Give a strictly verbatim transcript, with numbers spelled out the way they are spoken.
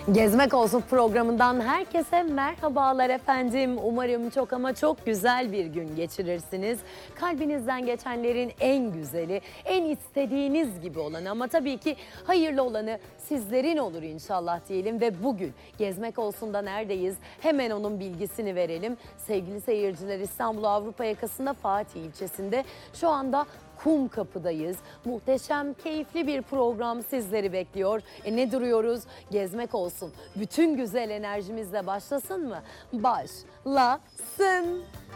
Gezmek Olsun programından herkese merhabalar efendim. Umarım çok ama çok güzel bir gün geçirirsiniz. Kalbinizden geçenlerin en güzeli, en istediğiniz gibi olanı ama tabii ki hayırlı olanı sizlerin olur inşallah diyelim. Ve bugün Gezmek Olsun'da neredeyiz? Hemen onun bilgisini verelim. Sevgili seyirciler, İstanbul Avrupa yakasında Fatih ilçesinde şu anda Kumkapı'dayız. Muhteşem, keyifli bir program sizleri bekliyor. E ne duruyoruz? Gezmek olsun. Bütün güzel enerjimizle başlasın mı? Başlasın.